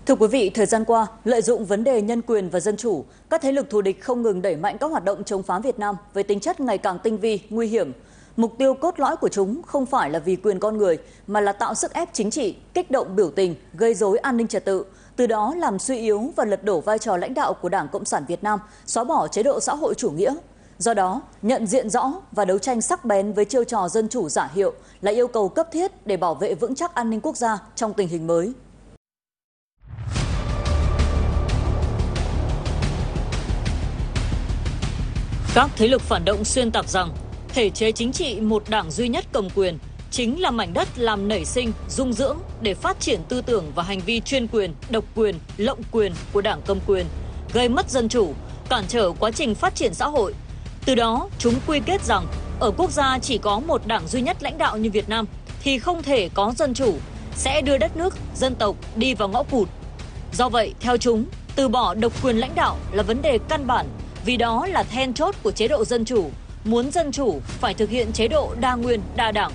Thưa quý vị, thời gian qua, lợi dụng vấn đề nhân quyền và dân chủ, các thế lực thù địch không ngừng đẩy mạnh các hoạt động chống phá Việt Nam với tính chất ngày càng tinh vi, nguy hiểm. Mục tiêu cốt lõi của chúng không phải là vì quyền con người, mà là tạo sức ép chính trị, kích động biểu tình, gây rối an ninh trật tự, từ đó làm suy yếu và lật đổ vai trò lãnh đạo của Đảng Cộng sản Việt Nam, xóa bỏ chế độ xã hội chủ nghĩa. Do đó, nhận diện rõ và đấu tranh sắc bén với chiêu trò dân chủ giả hiệu là yêu cầu cấp thiết để bảo vệ vững chắc an ninh quốc gia trong tình hình mới. Các thế lực phản động xuyên tạc rằng thể chế chính trị một đảng duy nhất cầm quyền chính là mảnh đất làm nảy sinh, dung dưỡng để phát triển tư tưởng và hành vi chuyên quyền, độc quyền, lộng quyền của đảng cầm quyền, gây mất dân chủ, cản trở quá trình phát triển xã hội. Từ đó, chúng quy kết rằng ở quốc gia chỉ có một đảng duy nhất lãnh đạo như Việt Nam thì không thể có dân chủ, sẽ đưa đất nước, dân tộc đi vào ngõ cụt. Do vậy, theo chúng, từ bỏ độc quyền lãnh đạo là vấn đề căn bản, vì đó là then chốt của chế độ dân chủ. Muốn dân chủ phải thực hiện chế độ đa nguyên, đa đảng.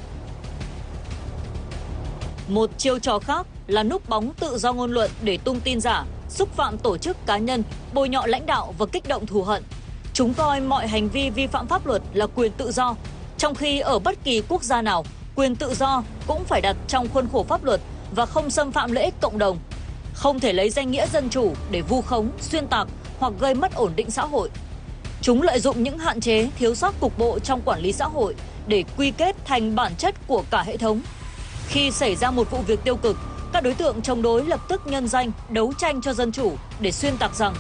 Một chiêu trò khác là núp bóng tự do ngôn luận để tung tin giả, xúc phạm tổ chức cá nhân, bôi nhọ lãnh đạo và kích động thù hận. Chúng coi mọi hành vi vi phạm pháp luật là quyền tự do, trong khi ở bất kỳ quốc gia nào, quyền tự do cũng phải đặt trong khuôn khổ pháp luật và không xâm phạm lợi ích cộng đồng. Không thể lấy danh nghĩa dân chủ để vu khống, xuyên tạc hoặc gây mất ổn định xã hội. Chúng lợi dụng những hạn chế, thiếu sót cục bộ trong quản lý xã hội để quy kết thành bản chất của cả hệ thống. Khi xảy ra một vụ việc tiêu cực, các đối tượng chống đối lập tức nhân danh đấu tranh cho dân chủ để xuyên tạc rằng